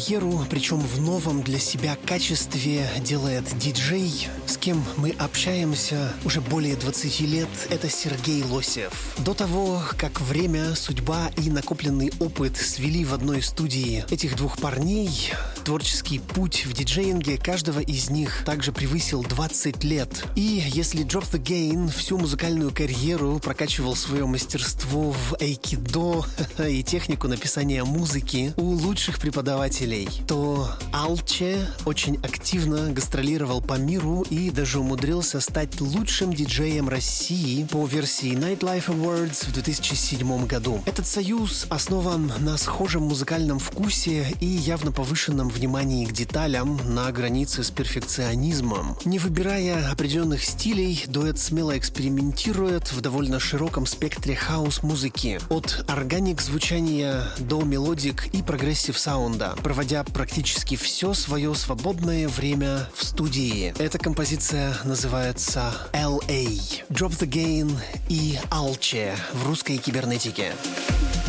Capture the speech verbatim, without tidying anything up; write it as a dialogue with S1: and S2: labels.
S1: карьеру, причем в новом для себя качестве делает диджей, с кем мы общаемся уже более двадцати лет. Это Сергей Лосев. До того, как время, судьба и накопленный опыт свели в одной студии этих двух парней, творческий путь в диджеинге каждого из них также превысил двадцать лет. И если Drop the Gain всю музыкальную карьеру прокачивал свое мастерство в айкидо и технику написания музыки у лучших преподавателей, то Alche очень активно гастролировал по миру и даже умудрился стать лучшим диджеем России по версии Nightlife Awards в две тысячи седьмом году. Этот союз основан на схожем музыкальном вкусе и явно повышенном внимании к деталям на границе с перфекционизмом. Не выбирая определенных стилей, дуэт смело экспериментирует в довольно широком спектре хаус-музыки, от органик звучания до мелодик и прогрессив саунда, проводя практически все свое свободное время в студии. Эта композиция называется эл эй. Drop the Gain и Alche в русской кибернетике.